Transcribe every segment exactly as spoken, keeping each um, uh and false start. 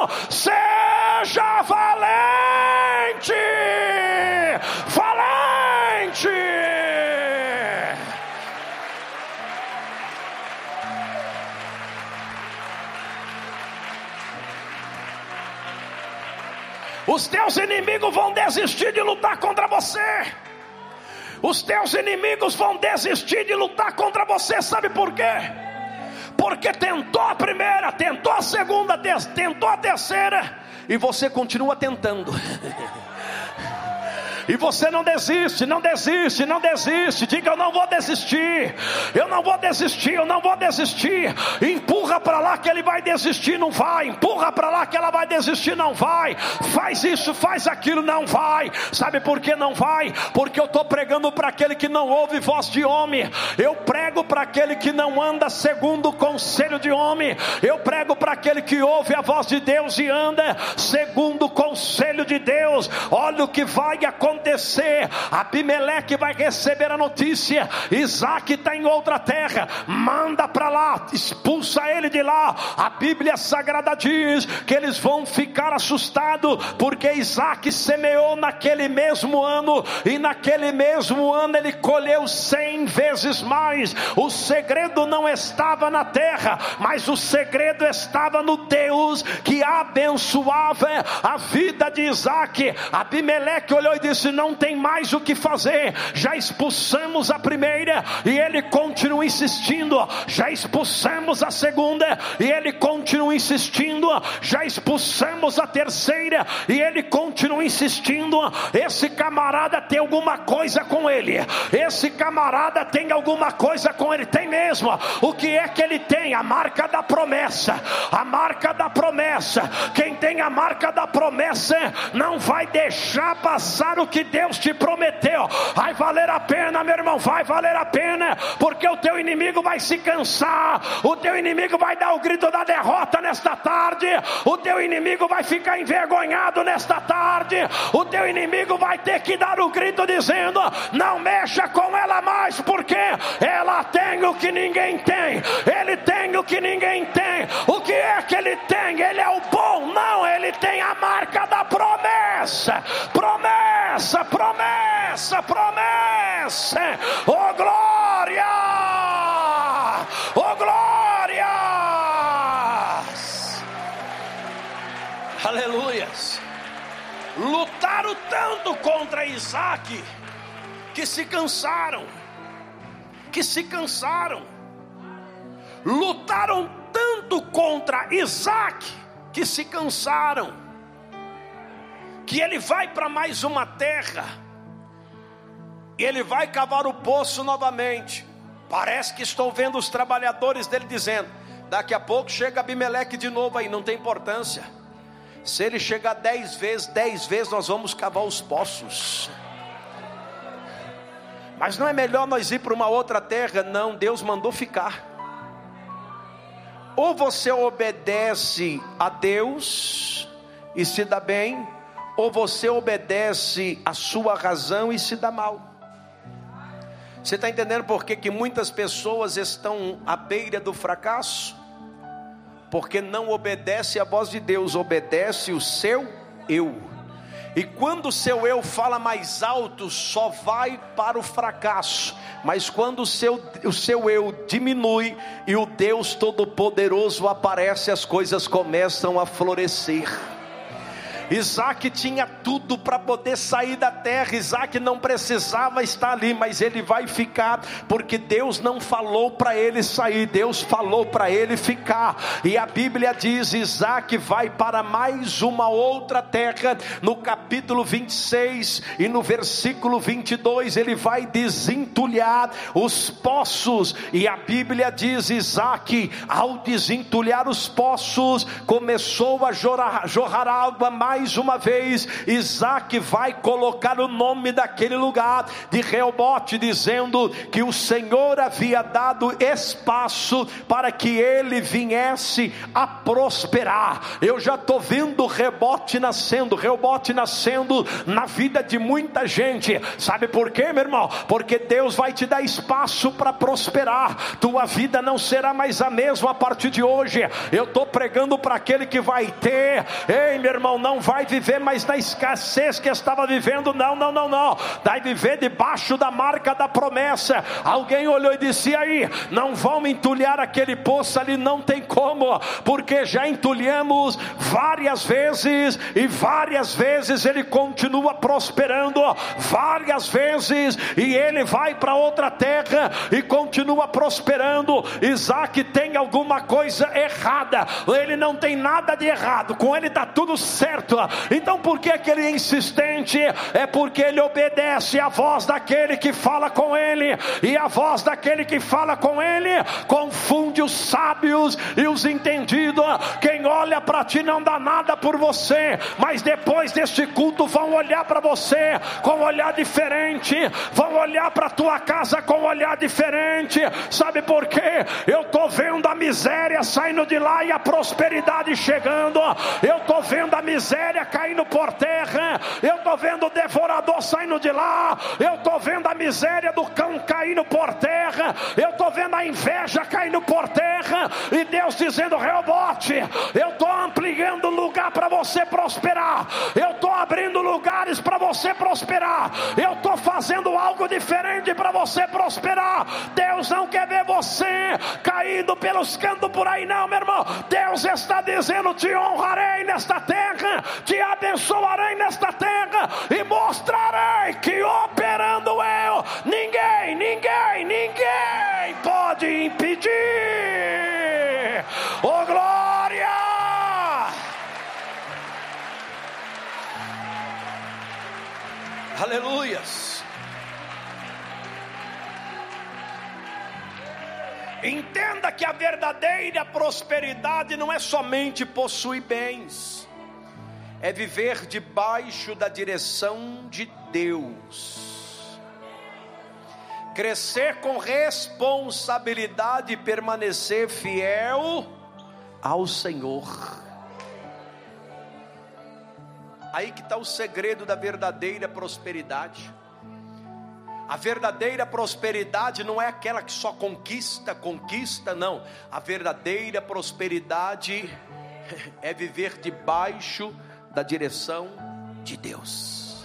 não. Seja valente, valente. Os teus inimigos vão desistir de lutar contra você. Os teus inimigos vão desistir de lutar contra você. Sabe por quê? Porque tentou a primeira, tentou a segunda, tentou a terceira, e você continua tentando. E você não desiste, não desiste, não desiste. Diga: eu não vou desistir, eu não vou desistir, eu não vou desistir. Empurra para lá que ele vai desistir, não vai. Empurra para lá que ela vai desistir, não vai. Faz isso, faz aquilo, não vai. Sabe por que não vai? Porque eu estou pregando para aquele que não ouve voz de homem. Eu prego para aquele que não anda segundo o conselho de homem. Eu prego para aquele que ouve a voz de Deus e anda segundo o conselho de Deus. Olha o que vai acontecer. acontecer. Abimeleque vai receber a notícia: Isaac está em outra terra, manda para lá, expulsa ele de lá. A Bíblia Sagrada diz que eles vão ficar assustados, porque Isaac semeou naquele mesmo ano, e naquele mesmo ano ele colheu cem vezes mais. O segredo não estava na terra, mas o segredo estava no Deus que abençoava a vida de Isaac. Abimeleque olhou e disse: não tem mais o que fazer, já expulsamos a primeira e ele continua insistindo, já expulsamos a segunda e ele continua insistindo, já expulsamos a terceira e ele continua insistindo. Esse camarada tem alguma coisa com ele, esse camarada tem alguma coisa com ele, tem mesmo. O que é que ele tem? A marca da promessa, a marca da promessa. Quem tem a marca da promessa não vai deixar passar o que Deus te prometeu. Vai valer a pena, meu irmão, vai valer a pena, porque o teu inimigo vai se cansar, o teu inimigo vai dar o grito da derrota nesta tarde, o teu inimigo vai ficar envergonhado nesta tarde, o teu inimigo vai ter que dar o grito dizendo: não mexa com ela mais, porque ela tem o que ninguém tem, ele tem o que ninguém tem. O que é que ele tem? Ele é o bom? Não, ele tem a marca da promessa. Promessa, promessa, promessa. Oh glória, oh glória, aleluias. Lutaram tanto contra Isaac que se cansaram, que se cansaram. Lutaram tanto contra Isaac que se cansaram, que ele vai para mais uma terra, e ele vai cavar o poço novamente. Parece que estou vendo os trabalhadores dele dizendo: daqui a pouco chega Abimeleque de novo aí, não tem importância. Se ele chegar dez vezes, dez vezes nós vamos cavar os poços. Mas não é melhor nós ir para uma outra terra? Não, Deus mandou ficar. Ou você obedece a Deus e se dá bem, ou você obedece a sua razão e se dá mal. Você está entendendo por que que muitas pessoas estão à beira do fracasso? Porque não obedece à voz de Deus, obedece o seu eu. E quando o seu eu fala mais alto, só vai para o fracasso. Mas quando o seu, o seu eu diminui e o Deus Todo-Poderoso aparece, as coisas começam a florescer. Isaac tinha tudo para poder sair da terra. Isaac não precisava estar ali, mas ele vai ficar, porque Deus não falou para ele sair, Deus falou para ele ficar. E a Bíblia diz: Isaac vai para mais uma outra terra. No capítulo vinte e seis e no versículo vinte e dois, ele vai desentulhar os poços. E a Bíblia diz: Isaac, ao desentulhar os poços, começou a jorrar, jorrar água mais mais uma vez, Isaac vai colocar o nome daquele lugar de Reobote, dizendo que o Senhor havia dado espaço para que ele viesse a prosperar. Eu já estou vendo Reobote nascendo, Reobote nascendo na vida de muita gente. Sabe por quê, meu irmão? Porque Deus vai te dar espaço para prosperar. Tua vida não será mais a mesma a partir de hoje. Eu estou pregando para aquele que vai ter, ei meu irmão, não vai viver mais na escassez que estava vivendo, não, não, não, não, vai viver debaixo da marca da promessa. Alguém olhou e disse: e aí, não vão entulhar aquele poço ali? Não tem como, porque já entulhamos várias vezes, e várias vezes ele continua prosperando, várias vezes, e ele vai para outra terra e continua prosperando. Isaac tem alguma coisa errada, ele não tem nada de errado, com ele está tudo certo. Então por que que ele é insistente? É porque ele obedece a voz daquele que fala com ele, e a voz daquele que fala com ele confunde os sábios e os entendidos. Quem olha para ti não dá nada por você, mas depois deste culto vão olhar para você com um olhar diferente, vão olhar para tua casa com um olhar diferente. Sabe por quê? Eu estou vendo a miséria saindo de lá e a prosperidade chegando. Eu estou vendo a miséria caindo por terra, eu estou vendo o devorador saindo de lá, eu estou vendo a miséria do cão caindo por terra, eu estou vendo a inveja caindo por terra, e Deus dizendo: Reobote, eu estou ampliando lugar para você prosperar, eu estou abrindo lugares para você prosperar, eu estou fazendo algo diferente para você prosperar. Deus não quer ver você caindo pelos cantos por aí não, meu irmão. Deus está dizendo: te honrarei nesta terra, te abençoarei nesta terra, e mostrarei que operando eu, ninguém, ninguém, ninguém pode impedir. Oh glória! Aleluias! Entenda que a verdadeira prosperidade não é somente possuir bens, é viver debaixo da direção de Deus, crescer com responsabilidade e permanecer fiel ao Senhor. Aí que está o segredo da verdadeira prosperidade. A verdadeira prosperidade não é aquela que só conquista, conquista, não. A verdadeira prosperidade é viver debaixo da direção de Deus.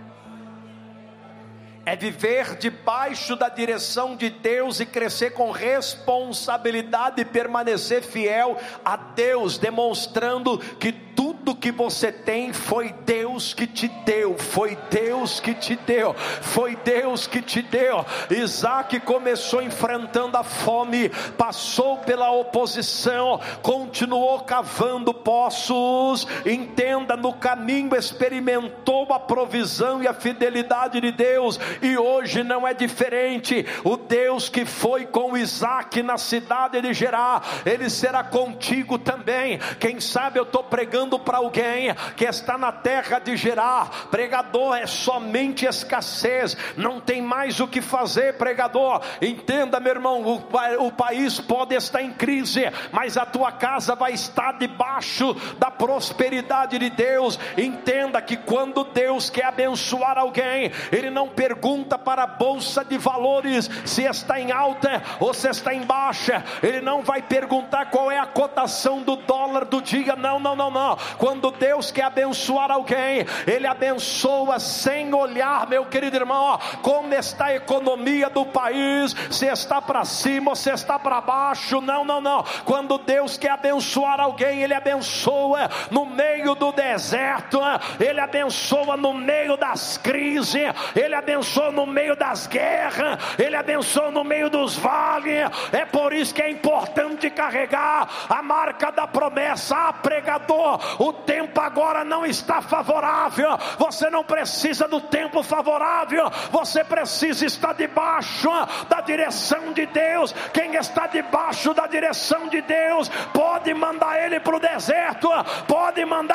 É viver debaixo da direção de Deus e crescer com responsabilidade e permanecer fiel a Deus, demonstrando que tudo que você tem foi Deus que te deu, foi Deus que te deu, foi Deus que te deu. Isaac começou enfrentando a fome, passou pela oposição, continuou cavando poços, entenda, no caminho experimentou a provisão e a fidelidade de Deus, e hoje não é diferente. O Deus que foi com Isaac na cidade de Gerar, ele será contigo também. Quem sabe eu estou pregando para alguém que está na terra de Gerar: pregador, é somente escassez, não tem mais o que fazer, pregador. Entenda, meu irmão, o, o país pode estar em crise, mas a tua casa vai estar debaixo da prosperidade de Deus. Entenda que quando Deus quer abençoar alguém, ele não pergunta para a bolsa de valores se está em alta ou se está em baixa, ele não vai perguntar qual é a cotação do dólar do dia, não, não, não, não. Quando Deus quer abençoar alguém, ele abençoa sem olhar, meu querido irmão, como está a economia do país, se está para cima ou se está para baixo, não, não, não. Quando Deus quer abençoar alguém, ele abençoa no meio do deserto, ele abençoa no meio das crises, ele abençoa no meio das guerras, ele abençoa no meio dos vales. É por isso que é importante carregar a marca da promessa. Ah, pregador, o tempo agora não está favorável. Você não precisa do tempo favorável, você precisa estar debaixo da direção de Deus. Quem está debaixo da direção de Deus pode mandar ele para o deserto, pode mandar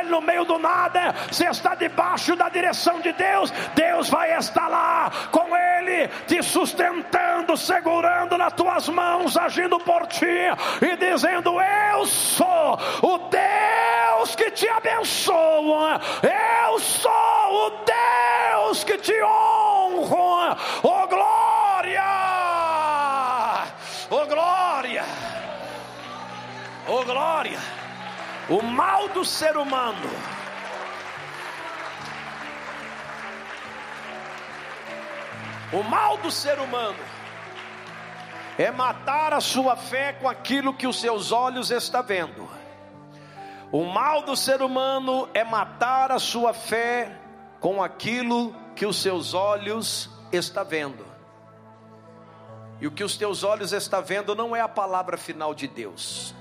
está no meio do nada, se está debaixo da direção de Deus, Deus vai estar lá com ele, te sustentando, segurando nas tuas mãos, agindo por ti e dizendo: eu sou o Deus que te abençoa, eu sou o Deus que te honra. Oh glória, oh glória, oh glória. O mal do ser humano o mal do ser humano é matar a sua fé com aquilo que os seus olhos estão vendo. O mal do ser humano é matar a sua fé com aquilo que os seus olhos estão vendo. E o que os teus olhos estão vendo não é a palavra final de Deus.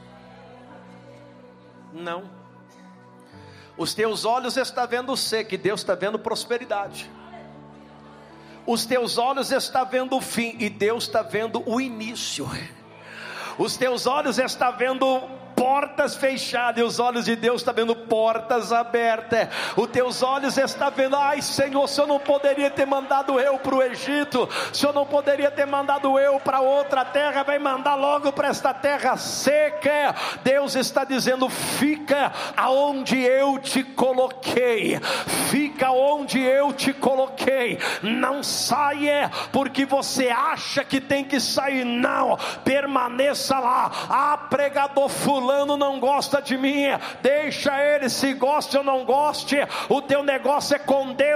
Não. Os teus olhos estão vendo ser, que Deus está vendo prosperidade. Os teus olhos estão vendo o fim e Deus está vendo o início. Os teus olhos estão vendo portas fechadas e os olhos de Deus estão vendo portas abertas. Os teus olhos estão vendo: ai Senhor, o Senhor não poderia ter mandado eu para o Egito, o Senhor não poderia ter mandado eu para outra terra, vai mandar logo para esta terra seca. Deus está dizendo: fica aonde eu te coloquei, fica onde eu te coloquei, não saia porque você acha que tem que sair, não, permaneça lá. Ah, pregador fulano não gosta de mim, deixa ele, se goste ou não goste, o teu negócio é com Deus.